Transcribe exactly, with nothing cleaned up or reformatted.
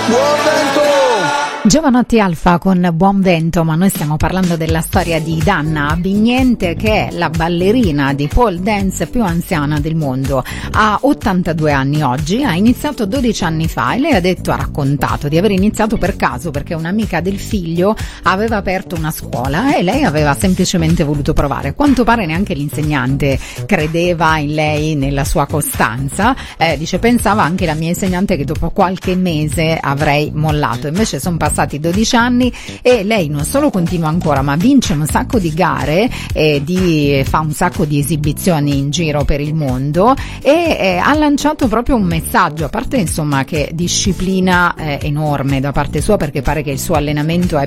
Buon vento! Giovanotti Alfa con Buon Vento, ma noi stiamo parlando della storia di Danna Abbignente, che è la ballerina di pole dance più anziana del mondo. Ha ottantadue anni oggi, ha iniziato dodici anni fa e lei ha detto, ha raccontato di aver iniziato per caso perché un'amica del figlio aveva aperto una scuola e lei aveva semplicemente voluto provare. A quanto pare neanche l'insegnante credeva in lei, nella sua costanza, eh, dice pensava anche la mia insegnante che dopo qualche mese avrei mollato, invece sono passati dodici anni e lei non solo continua ancora ma vince un sacco di gare e di, fa un sacco di esibizioni in giro per il mondo e eh, ha lanciato proprio un messaggio, a parte insomma che disciplina eh, enorme da parte sua, perché pare che il suo allenamento è